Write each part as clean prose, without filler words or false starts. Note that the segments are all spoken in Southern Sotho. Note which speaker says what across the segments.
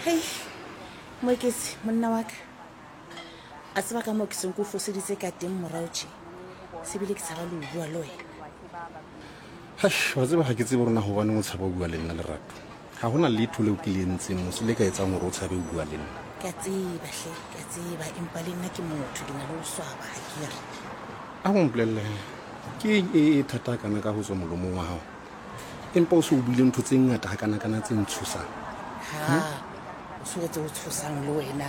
Speaker 1: Hey, moeketsi monna wa ka a tseba ka moo ke seng ko foseditse ka teng morao tje sebile ke tshaba le ho bua le wena.
Speaker 2: Wa tseba ga ke tsebe rona go bane o tshaba o bua le nna Lerato. Ga gona letho leo ke le entseng mose le ka etsang gore o tshabe o bua le nna.
Speaker 1: Ke a tseba hle, ke a tseba empa le nna ke motho ke na le ho swaba ha ke re.
Speaker 2: A go mpolelle ke eng e thata kana ka go tswa molomong wa gago empa o se o buile ntho tse ngata ga kana tse ntshosang.
Speaker 1: O swetse o tshosang le wena.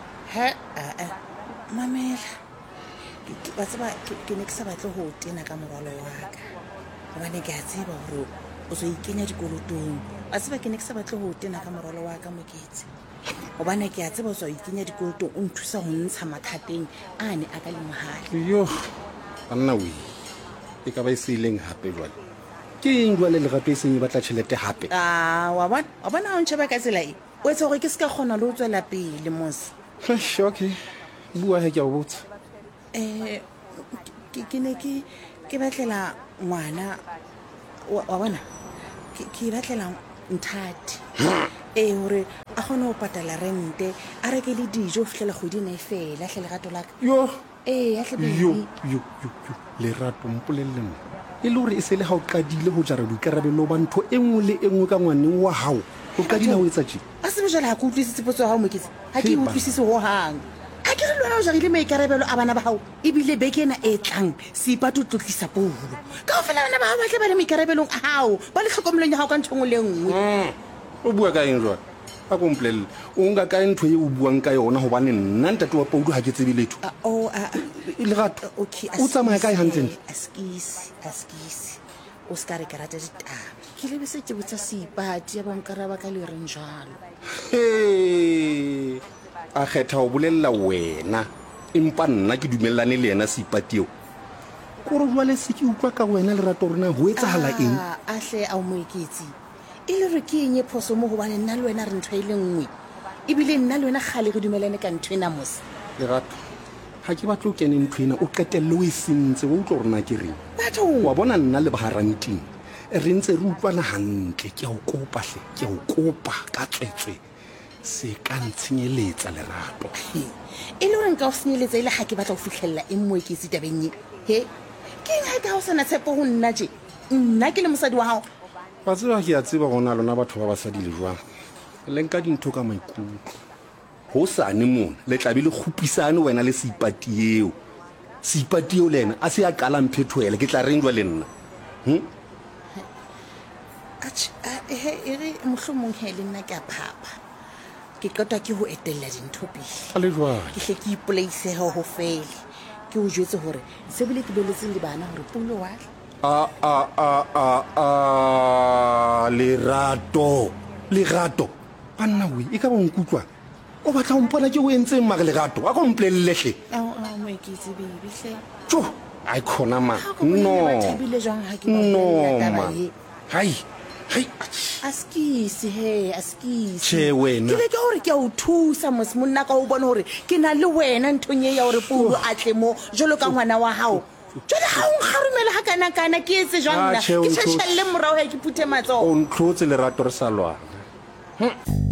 Speaker 1: Mamela ba tseba ke ne ke sa batle ho tena ka morwalo wa ka gobane ke a tseba gore o so ikenya dikolotong. A tseba ke ne ke sa batle ho tena ka morwalo wa ka moketsi gobane ke a tseba o so ikenya dikolotong o nthusa go ntsha mathateng a ne a ka le mohale.
Speaker 2: Yo banna we e ka ba e se ileng hape jwale ke eng jwale le gape e seng e batla tšhelete hape.
Speaker 1: Wa bona ga o ntšheba ka tsela e o etsa gore ke se ka kgona le ho tswela pele mose.
Speaker 2: Okay bua he ke a o botsa.
Speaker 1: Ke ne ke batlela ngwana wa bona ke batlela nthati gore a kgone ho patala rente a reke le dijo ho fihlela kgwedi ena e fela hle Lerato la ka.
Speaker 2: Yo
Speaker 1: yo
Speaker 2: Lerato mpolelle mo e le gore e se le ga o qadile go jara boikarabelo ba ntho e nngwe le e nngwe ka ngwaneng wa gago o qadile go etsa tje.
Speaker 1: a sebe jale ga ke utlwisitse potso ya gago moketsi ga ke utlwisise ho hang a ke re le wena o jarile maikarabelo a bana ba gago ebile beke ena e tlang seipati o tlotlisa polo ka go fela bana ba gago ba tle ba le maikarabelong a gago ba le tlhokomelong ya gago ka ntho nngwe le nngwe.
Speaker 2: O bua ka eng jwale a ko mpolelle o nka ka ntho e o buang ka yona gobane nna ntate wa Paudu ga ke tsebe letho. Lerato o tsamaya kae gantleng?
Speaker 1: Askisi o ska re ke rata ditaba ke lebese ke botsa seipati ya bankaraba ka le reng jalo.
Speaker 2: A kgetha ho bolella wena empa nna ke dumellane le yena seipati eo kore jwale se ke utlwa ka wena Lerato rona ho etsahala eng?
Speaker 1: A hle a o moeketsi e le re ke eng e phoso mo gobane nna le wena re ntho e le nngwe ebile nna le wena gale re dumelane ka ntho ena mose.
Speaker 2: Lerato ga ke batle o kene ntho ena o qetelle o e sentse o utlwa rona ke reng wa bona nna le baharanting re ntse re utlwana gantle ke a o kopa hle ke a o kopa ka tswetswe se ka ntshenyeletsa Lerato
Speaker 1: e le gore nka o senyeletsa ile ga ke batla go fitlhelela e moeketsi tabeng he ke eng ga ka o sana tshepo go nna je nna ke le mosadi wa gago.
Speaker 2: ba tseba ke a tseba gona lona batho ba basadi le jwang le nka dintho ka maikutlo go sane mona le tlabe le kgopisane wena le seipati eo le ena a se a qalang phethoela ke tla reng jwa le nna
Speaker 1: e re mohlomong he le nna ke a phapa ke qetwa ke ho etella dintho pele
Speaker 2: a le jwang
Speaker 1: ke hle ke ipolaisege ho fele ke o jwetse gore se bile ke beletseng le bana gore pulo wa
Speaker 2: Lerato banna we e ka ba nkutlwa o batla mpona ke o entseng mare Lerato a ko mpolellehle
Speaker 1: moeketsi bebihle
Speaker 2: tjo a khona ma hai
Speaker 1: askisi
Speaker 2: che wena
Speaker 1: ke le ke gore ke a o thusa mose monna ka o bone gore ke na le wena nthong e ya gore pulo a tle mo jalo ka ngwana wa gago jale ga o nkgarumela ga kana ke etse jwang nna ke tšhetšhelele morago ya ke phuthe matsogo
Speaker 2: o ntlhotse Lerato re sa lwana